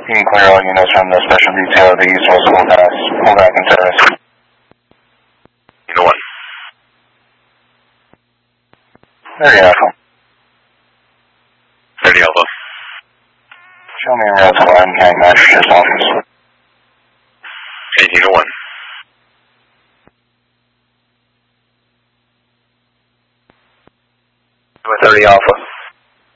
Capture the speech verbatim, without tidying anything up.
You can clear all units from the special detail of the East West Full Pass. Pull back and terrace. Unit one. thirty Alpha. thirty Alpha. Show me a route to Line County Master's office. eighteen oh one. thirty Alpha,